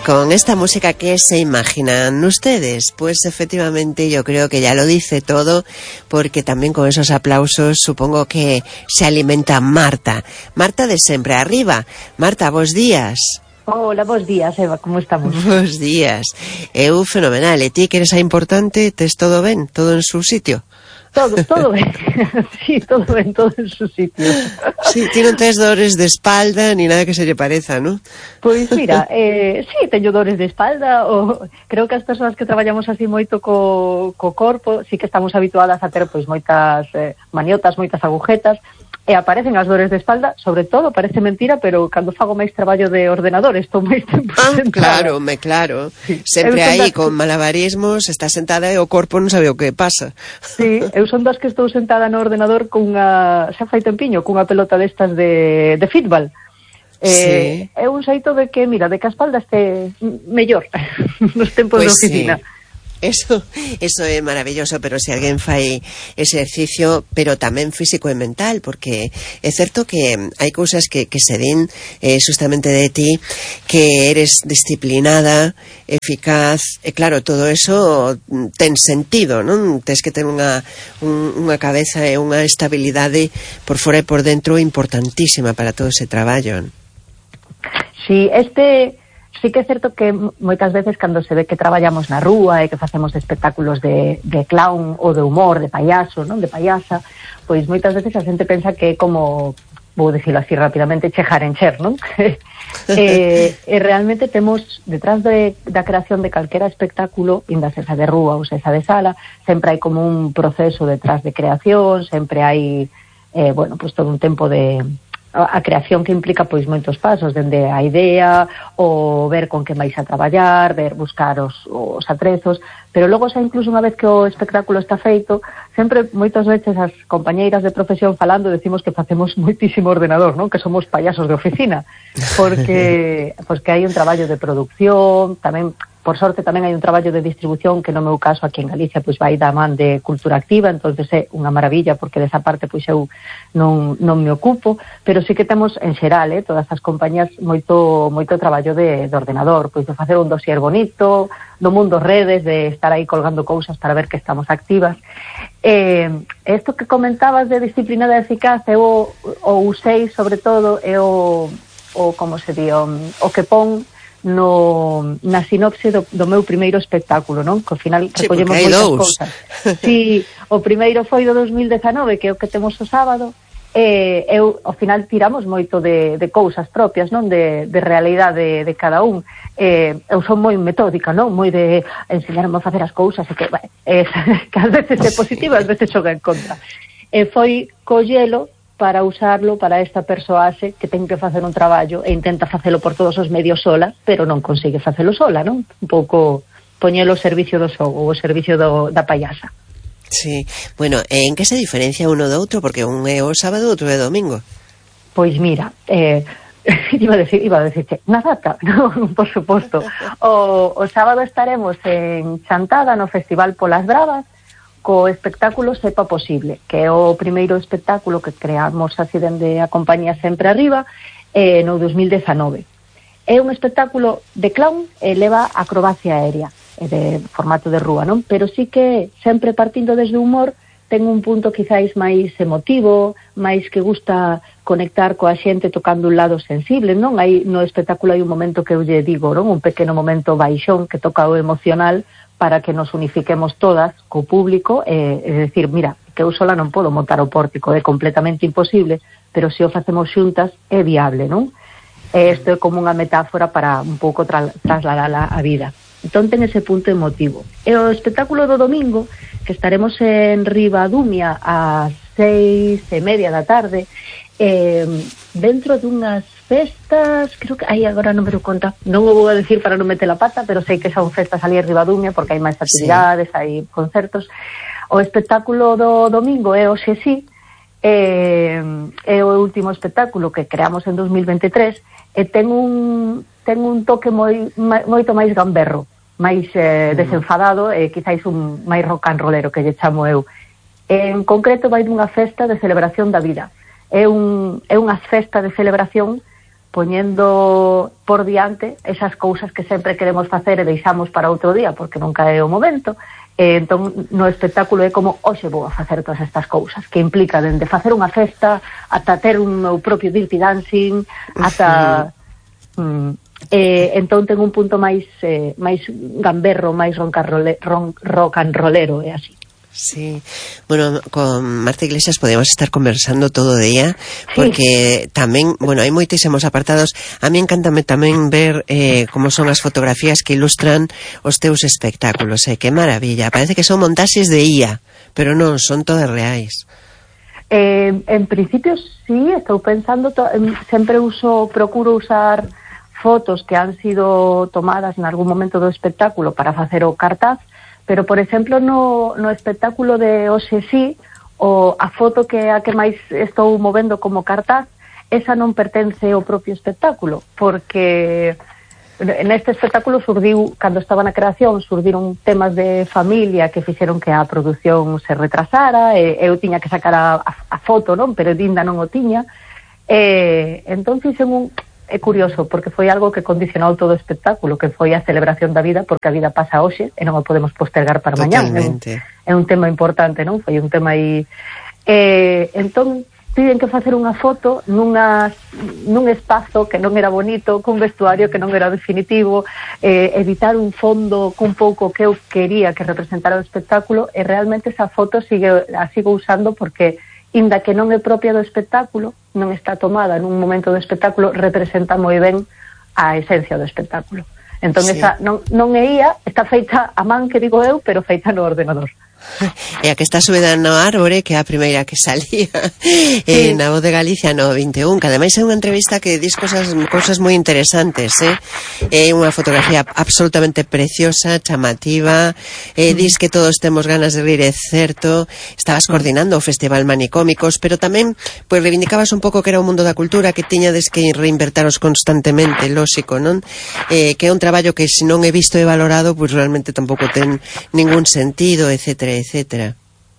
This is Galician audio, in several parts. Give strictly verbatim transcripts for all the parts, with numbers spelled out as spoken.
con esta música que se imaginan ustedes. Pues efectivamente yo creo que ya lo dice todo, porque también con esos aplausos supongo que se alimenta Marta. Marta de Sempre Arriba. Marta, bos días. Hola, bos días, Eva, como estamos? Bos días. Eu fenomenal. E ti que eres a importante, tes todo ben? Todo en su sitio? Todo, todo ben. Sí, todo ben, todo en su sitio. Sí, ti non tes dores de espalda ni nada que se lle pareza, non? Pois mira, eh, sí, teño dores de espalda, o creo que as persoas que traballamos así moito co, co corpo, sí que estamos habituadas a ter pois moitas eh, maniotas, moitas agujetas, e aparecen as dores de espalda, sobre todo, parece mentira, pero cando fago máis traballo de ordenador, estou máis tempo ah, sentada. Claro, me claro. Sí. Sempre aí con malabarismos, está sentada e o corpo non sabe o que pasa. Sí, eu son das que estou sentada no ordenador cunha, xa fai tempiño, cunha pelota destas de, de fútbol. Eh, sí. É un xeito de que, mira, de que a espalda este mellor nos tempos pues de oficina. Sí. Eso, eso é maravilloso, pero se alguén fai exercicio, pero tamén físico e mental, porque é certo que hai cousas que, que se din eh, justamente de ti, que eres disciplinada, eficaz, e claro, todo eso ten sentido, non? Tes que ter unha, un, unha cabeza e unha estabilidade por fora e por dentro importantísima para todo ese traballo. Sí, este... Sí que é certo que moitas veces cando se ve que traballamos na rúa e que facemos espectáculos de, de clown ou de humor, de payaso, non, de payasa, pois moitas veces a xente pensa que é como, vou dicilo así rapidamente, chejar en cher, non? e, e realmente temos, detrás de, da creación de calquera espectáculo, inda esa de rúa ou esa de sala, sempre hai como un proceso detrás de creación, sempre hai, eh, bueno, pois todo un tempo de... a creación que implica pois moitos pasos, dende a idea, o ver con que vais a traballar, ver, buscar os, os atrezos, pero logo xa incluso unha vez que o espectáculo está feito, sempre moitas veces as compañeiras de profesión falando decimos que facemos moitísimo ordenador, non? Que somos payasos de oficina, porque pois que hai un traballo de producción, tamén por sorte tamén hai un traballo de distribución que no meu caso aquí en Galicia pois vai da man de Cultura Activa, entonces é unha maravilla porque desa parte pois eu non, non me ocupo, pero sí que temos en xeral, eh, todas as compañías moito moito traballo de, de ordenador, pois de facer un dossier bonito, do mundo redes, de estar aí colgando cousas para ver que estamos activas. Eh, esto que comentabas de disciplina de eficaz, eu o usei sobre todo, é o, o como se di, o, o que pon no, na sinopse do, do meu primeiro espectáculo, non? Que ao final sí, recollemos moitas cousas. Sí, o primeiro foi do dos mil dezanove, que é o que temos o sábado, e eu, ao final tiramos moito de, de cousas propias, non? De, de realidade de, de cada un. Eh, eu son moi metódica, non? Moi de enseñarme a facer as cousas, e que, bueno, eh, que ás veces é positivo, ás veces xoga en contra. E foi collelo para usarlo para esta persoaxe que ten que facer un traballo e intenta facelo por todos os medios sola, pero non consigue facelo sola, non? Un pouco poñelo ao servicio do xogo, ou ao servicio do, da payasa. Sí, bueno, en que se diferencia uno do outro? Porque un é o sábado, outro é o domingo. Pois mira, eh, iba a decir, iba a decirche, na data, non, por suposto. O, o sábado estaremos en Chantada, no Festival Polas Bravas, co espectáculo Sepa Posible, que é o primeiro espectáculo que creamos así dende a compañía Sempre Arriba eh, no dos mil dezanove. É un espectáculo de clown e leva acrobacia aérea, é de formato de rúa, non? Pero sí que sempre partindo desde o humor ten un punto quizáis máis emotivo, máis que gusta conectar coa xente tocando un lado sensible, non? Aí no espectáculo hai un momento que eu lle digo, non? Un pequeno momento baixón que toca o emocional para que nos unifiquemos todas co público, eh, é dicir, mira, que eu sola non podo montar o pórtico, é completamente imposible, pero se o facemos xuntas é viable, non? E isto é como unha metáfora para un pouco tra trasladala a vida. Entón ten ese punto emotivo. E o espectáculo do domingo, que estaremos en Ribadumia ás seis e media da tarde, eh, dentro dunhas festas, creo que, aí agora non me dou conta, non o vou a decir para non meter la pata, pero sei que son festas ali en Ribadumia, porque hai máis actividades, sí. Hai concertos. O espectáculo do domingo é o Xesí, é, é o último espectáculo que creamos en dos mil veintitrés, e ten un, ten un toque moi, moito máis gamberro, máis eh, desenfadado, e quizáis un máis rock and rollero, que lle chamo eu. En concreto vai dunha festa de celebración da vida. É, un, é unha festa de celebración poñendo por diante esas cousas que sempre queremos facer e deixamos para outro día porque nunca é o momento. E entón no espectáculo é como hoxe vou a facer todas estas cousas, que implica dende facer unha festa ata ter un meu propio dirty dancing ata mm, e, entón ten un punto máis eh, máis gamberro, máis roncarrole, ron, rock and rollero, é así. Sí, bueno, con Marta Iglesias podemos estar conversando todo o día porque sí. Tamén, bueno, hai moitísimos apartados. A mí encántame tamén ver eh, como son as fotografías que ilustran os teus espectáculos, eh, que maravilla, parece que son montaxes de I A, pero non, son todas reais. Eh, en principio sí, estou pensando, to- sempre uso, procuro usar fotos que han sido tomadas en algún momento do espectáculo para facer o cartaz. Pero, por exemplo, no, no espectáculo de hoxe sí, o a foto que a que máis estou movendo como cartaz, esa non pertence ao propio espectáculo, porque neste espectáculo surdiu, cando estaba na creación, surdiron temas de familia que fixeron que a produción se retrasara, e eu tiña que sacar a, a, a foto, non? Pero Dinda non o tiña, e entón fixen un... É curioso, porque foi algo que condicionou todo o espectáculo, que foi a celebración da vida, porque a vida pasa hoxe e non o podemos postergar para mañán. É un, é un tema importante, non? Foi un tema aí... Eh, entón, piden que facer unha foto nunha, nun espazo que non era bonito, cun vestuario que non era definitivo, eh, editar un fondo cun pouco que eu quería que representara o espectáculo, e realmente esa foto sigue, a sigo usando porque... inda que non é propia do espectáculo, non está tomada nun momento do espectáculo, representa moi ben a esencia do espectáculo. Entón, sí. Esa non, non é I A, está feita a man, que digo eu, pero feita no ordenador. E a que está subida no árbore, que é a primeira que salía sí. eh, na Voz de Galicia no vinte e un, que ademais é unha entrevista que dis cosas, cosas moi interesantes, eh? É unha fotografía absolutamente preciosa, chamativa, eh, mm. dis que todos temos ganas de rir, é certo. Estabas coordinando o Festival Manicómicos, pero tamén pois reivindicabas un pouco que era o mundo da cultura, que tiñades que reinvertaros constantemente, lóxico, non? Eh, que é un traballo que se non é visto e valorado, pois realmente tampouco ten ningún sentido, etcétera, etcétera.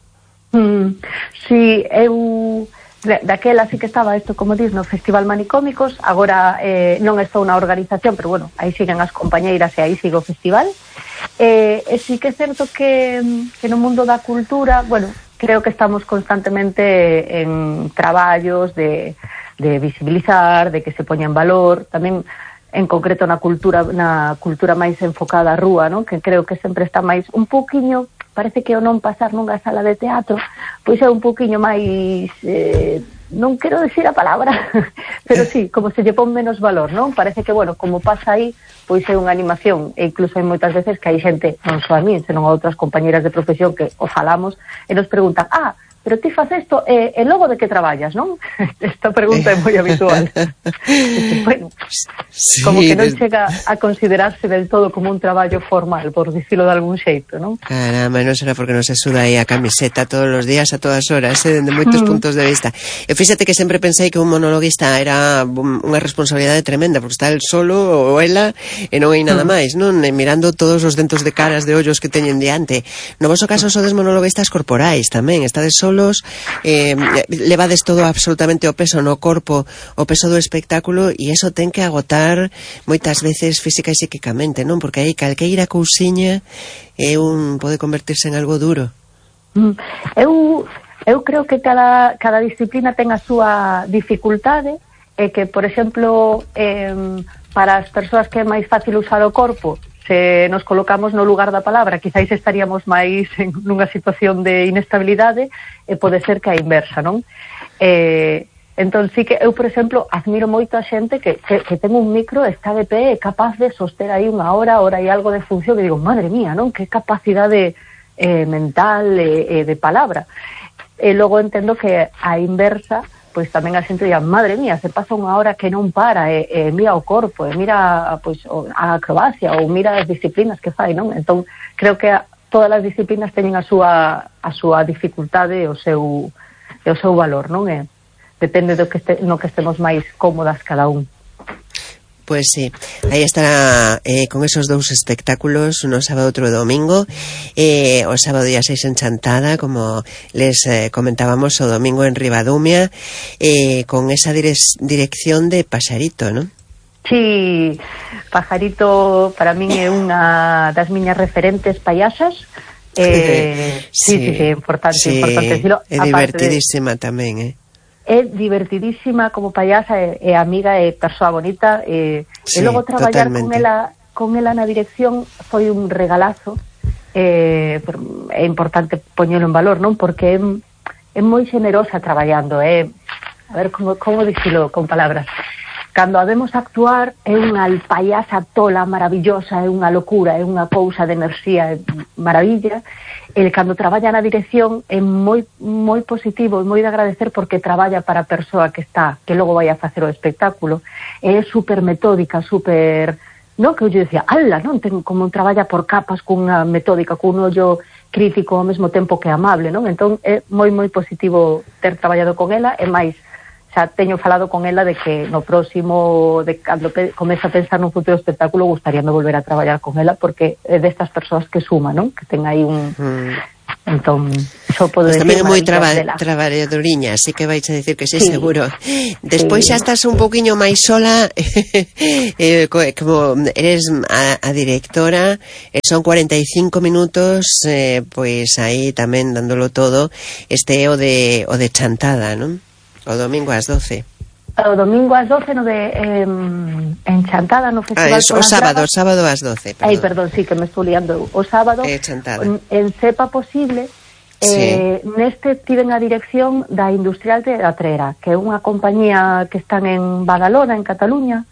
Mm, si, eu daquela sí que estaba isto, como dis, no Festival Manicómicos, agora eh, non estou na organización, pero bueno, aí siguen as compañeiras e aí sigo o festival. Eh, e sí que é certo que, que no mundo da cultura, bueno, creo que estamos constantemente en traballos de, de visibilizar, de que se poña en valor, tamén en concreto na cultura na cultura máis enfocada á rúa, non? Que creo que sempre está máis un pouquiño, parece que o non pasar nunha sala de teatro, pois é un pouquiño máis eh, non quero decir a palabra, pero sí, como se lle pon menos valor, non? Parece que, bueno, como pasa aí, pois é unha animación, e incluso hai moitas veces que hai xente, non só a mí, senón a outras compañeras de profesión que o falamos, e nos preguntan, ah, pero ti faz isto, e, e logo de que traballas, non? Esta pregunta é moi habitual. Bueno, sí, como que non chega a considerarse del todo como un traballo formal, por dicilo de algún xeito, non? Caramba, non será porque non se suda aí a camiseta todos os días, a todas horas, eh, dende moitos mm. puntos de vista. E fíxate que sempre pensei que un monologuista era unha responsabilidade tremenda, porque está el solo ou ela e non hai nada mm. máis, non? E mirando todos os dentos de caras, de ollos que teñen diante. No voso caso sodes monologuistas corporais tamén, estades solo Eh, levades todo absolutamente o peso no corpo, o peso do espectáculo, e eso ten que agotar moitas veces física e psíquicamente, non? Porque aí calqueira cousiña é un, pode convertirse en algo duro. Eu, eu creo que cada, cada disciplina ten a súa dificultade, e que, por exemplo, eh, para as persoas que é máis fácil usar o corpo, se nos colocamos no lugar da palabra, quizáis estaríamos máis en nunha situación de inestabilidade, e pode ser que a inversa, non? Eh, entón, sí que eu, por exemplo, admiro moito a xente que, que, que ten un micro, está de pé, é capaz de soster aí unha hora, hora e algo de función, que digo, madre mía, non? Que capacidade eh, mental e eh, de palabra. E logo entendo que a inversa, pois tamén a xente diga, madre mía, se pasa unha hora que non para, e, e mira o corpo, e mira pois, a acrobacia, ou mira as disciplinas que fai, non? Entón, creo que a, todas as disciplinas teñen a súa, a súa dificultade e o seu, e o seu valor, non? E depende do que este, no que estemos máis cómodas cada un. Pois sí, aí estará eh, con esos dous espectáculos, no sábado outro domingo, eh, o sábado día seis en Chantada, como les eh, comentábamos, o domingo en Ribadumia, eh, con esa direc dirección de Paxarito, non? Sí, Pajarito para min é unha das miñas referentes payasas. Eh, sí, sí, sí, sí, importante, sí, importante decirlo. É divertidísima de... tamén, eh? É divertidísima como payasa, é, é amiga, é persoa bonita, e, sí, e logo traballar totalmente. con ela con ela na dirección foi un regalazo. Eh, é importante poñelo en valor, non? Porque é, é moi xenerosa traballando, é, a ver como, como dicilo con palabras. Cando a vemos actuar é unha payasa tola maravillosa, é unha locura, é unha cousa de enerxía, é maravilla. E cando traballa na dirección é moi moi positivo e moi de agradecer porque traballa para a persoa que está, que logo vai a facer o espectáculo. É super metódica, super... Non, que eu dicía, ala, non? Ten como traballa por capas cunha metódica, cun ollo crítico ao mesmo tempo que amable, non? Entón é moi moi positivo ter traballado con ela e máis xa teño falado con ela de que no próximo, de cando pe, comeza a pensar nun futuro espectáculo, gustaríame volver a traballar con ela porque é destas persoas que suma, non? Que ten aí un... Mm. Entón, xo podo pues decir tamén é moi traba, traballadoriña, así que vais a decir que sí, sí, seguro. Despois sí. xa estás un poquinho máis sola, eh, como eres a, a directora, eh, son cuarenta y cinco minutos, eh, pois pues aí tamén dándolo todo, este é o de, o de Chantada, non? O domingo ás doce. O domingo ás doce no de eh, en Chantada no Festival. Ah, es, o sábado, o sábado ás doce, perdón. Ai, perdón, sí, que me estou liando. O sábado eh, Chantada. En, en Sepa Posible eh, sí. Neste tiven a dirección da Industrial Teatrera, que é unha compañía que están en Badalona, en Cataluña,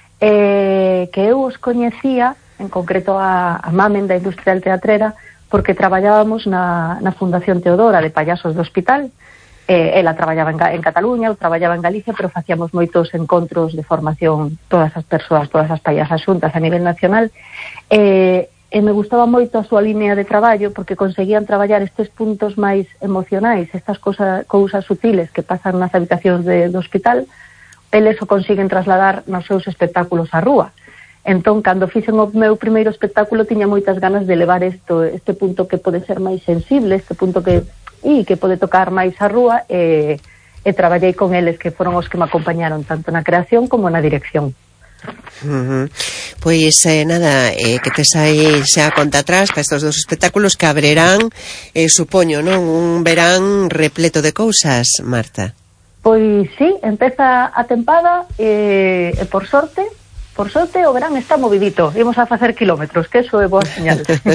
eh, que eu os coñecía, en concreto a, a Mamen da Industrial Teatrera, porque traballábamos na, na Fundación Teodora de Payasos do Hospital. Eh, ela traballaba en, en Cataluña, eu traballaba en Galicia, pero facíamos moitos encontros de formación, todas as persoas, todas as payasas xuntas a nivel nacional, eh, e me gustaba moito a súa línea de traballo, porque conseguían traballar estes puntos máis emocionais, estas cosa, cousas sutiles que pasan nas habitacións de, do hospital, eles o consiguen trasladar nos seus espectáculos á rúa. Entón, cando fixen o meu primeiro espectáculo, tiña moitas ganas de levar esto, este punto que pode ser máis sensible, este punto que e que pode tocar máis a rúa, e, e traballei con eles, que foron os que me acompañaron tanto na creación como na dirección. Uh -huh. Pois eh, nada, eh, que tes aí xa conta atrás para estos dos espectáculos que abrirán, eh, supoño, non? Un verán repleto de cousas, Marta. Pois sí, empeza a tempada e, e por sorte Por sorte, o verán está movidito. Imos a facer kilómetros, que eso é boa señal.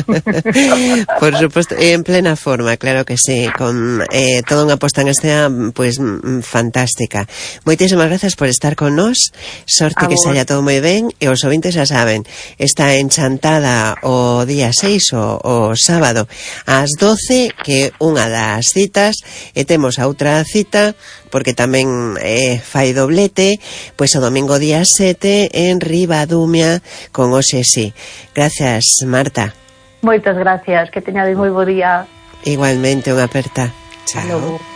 Por suposto, en plena forma, claro que sí, con eh, toda unha posta en escena pues, fantástica. Moitísimas grazas por estar con nós. Sorte a que se haya todo moi ben. E os ouvintes xa saben, está en Chantada o día seis, o, o sábado, ás doce, que unha das citas, e temos a outra cita, porque tamén eh, fai doblete, pois o domingo día sete en Ribadumia con O X E. Gracias, Marta. Moitas gracias, que teñades moi bo día. Igualmente, unha aperta. Chao. Hasta logo.